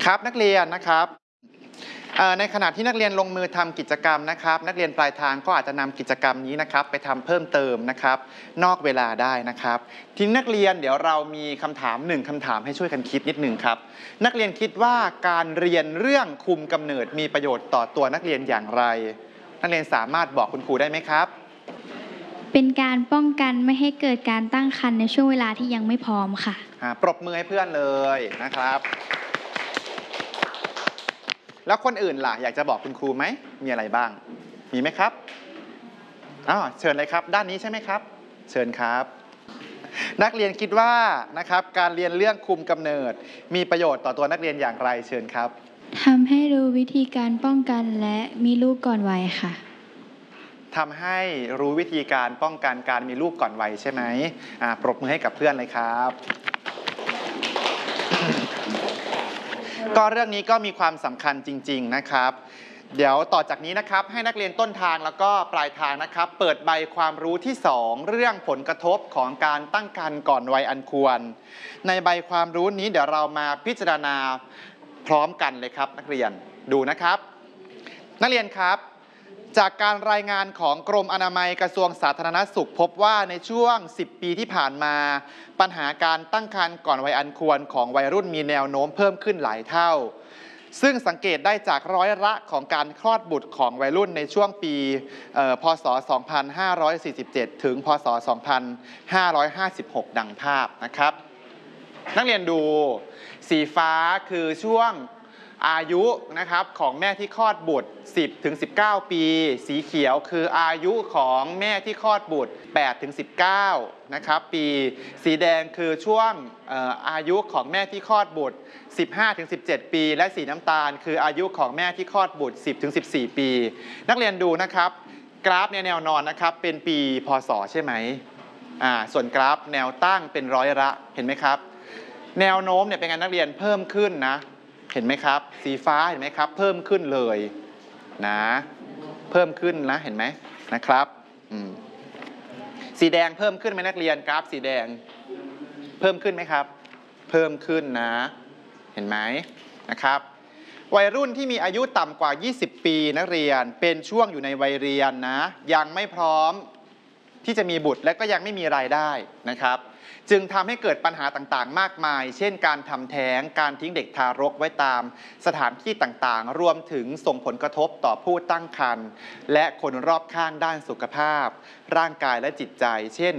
ครับนักเรียนนะครับในขณะที่นักเรียนลงมือทำกิจกรรมนะครับนักเรียนปลายทางก็อาจจะนำกิจกรรมนี้นะครับไปทำเพิ่มเติมนะครับนอกเวลาได้นะครับทีนี้นักเรียนเดี๋ยวเรามีคำถาม1คำถามให้ช่วยกันคิดนิดนึงครับนักเรียนคิดว่าการเรียนเรื่องคุมกำเนิดมีประโยชน์ต่อตัวนักเรียนอย่างไรนักเรียนสามารถบอกคุณครูได้ไหมครับเป็นการป้องกันไม่ให้เกิดการตั้งครรภ์ในช่วงเวลาที่ยังไม่พร้อมค่ะปรบมือให้เพื่อนเลยนะครับแล้วคนอื่นล่ะอยากจะบอกคุณครูไหมมีอะไรบ้างมีไหมครับเชิญเลยครับด้านนี้ใช่ไหมครับเชิญครับนักเรียนคิดว่านะครับการเรียนเรื่องคุมกำเนิดมีประโยชน์ต่อตัวนักเรียนอย่างไรเชิญครับทำให้รู้วิธีการป้องกันและมีลูกก่อนวัยค่ะทำให้รู้วิธีการป้องกันการมีลูกก่อนวัยใช่ไหมปรบมือให้กับเพื่อนเลยครับก็เรื่องนี้ก็มีความสำคัญจริงๆนะครับเดี๋ยวต่อจากนี้นะครับให้นักเรียนต้นทางแล้วก็ปลายทางนะครับเปิดใบความรู้ที่2เรื่องผลกระทบของการตั้งครรภ์ก่อนวัยอันควรในใบความรู้นี้เดี๋ยวเรามาพิจารณาพร้อมกันเลยครับนักเรียนดูนะครับนักเรียนครับจากการรายงานของกรมอนามัยกระทรวงสาธารณสุขพบว่าในช่วง10ปีที่ผ่านมาปัญหาการตั้งครรภ์ก่อนวัยอันควรของวัยรุ่นมีแนวโน้มเพิ่มขึ้นหลายเท่าซึ่งสังเกตได้จากร้อยละของการคลอดบุตรของวัยรุ่นในช่วงปีพศ 2547 ถึง พศ 2556 ดังภาพนะครับนักเรียนดูสีฟ้าคือช่วงอายุนะครับของแม่ที่คลอดบุตร10 ถึง 19 ปีสีเขียวคืออายุของแม่ที่คลอดบุตร8 ถึง 19นะครับปีสีแดงคือช่วงอายุของแม่ที่คลอดบุตร15 ถึง 17 ปีและสีน้ำตาลคืออายุของแม่ที่คลอดบุตร10 ถึง 14 ปีนักเรียนดูนะครับกราฟในแนวนอนนะครับเป็นปีพศใช่ไหมส่วนกราฟแนวตั้งเป็นร้อยละเห็นไหมครับแนวโน้มเนี่ยเป็นการนักเรียนเพิ่มขึ้นนะเห็นไหมครับสีฟ้าเห็นไหมครับเพิ่มขึ้นเลยนะเพิ่มขึ้นนะเห็นไหมนะครับสีแดงเพิ่มขึ้นไหมนักเรียนกราฟสีแดงเพิ่มขึ้นไหมครับเพิ่มขึ้นนะเห็นไหมนะครับวัยรุ่นที่มีอายุต่ำกว่า20ปีนักเรียนเป็นช่วงอยู่ในวัยเรียนนะยังไม่พร้อมที่จะมีบุตรและก็ยังไม่มีรายได้นะครับจึงทำให้เกิดปัญหาต่างๆมากมายเช่นการทำแท้งการทิ้งเด็กทารกไว้ตามสถานที่ต่างๆรวมถึงส่งผลกระทบต่อผู้ตั้งครรภ์และคนรอบข้างด้านสุขภาพร่างกายและจิตใจเช่น